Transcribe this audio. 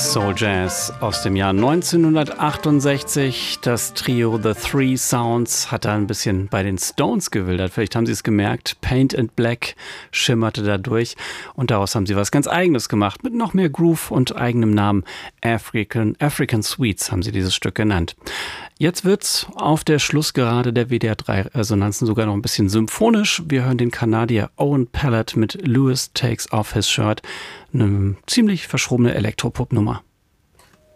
Soul Jazz aus dem Jahr 1968. Das Trio The Three Sounds hat da ein bisschen bei den Stones gewildert. Vielleicht haben Sie es gemerkt. Paint and Black schimmerte da durch. Und daraus haben sie was ganz Eigenes gemacht. Mit noch mehr Groove und eigenem Namen. African Sweets haben sie dieses Stück genannt. Jetzt wird's auf der Schlussgerade der WDR 3 Resonanzen sogar noch ein bisschen symphonisch. Wir hören den Kanadier Owen Pallett mit Louis Takes Off His Shirt. Eine ziemlich verschrobene Elektropop-Nummer.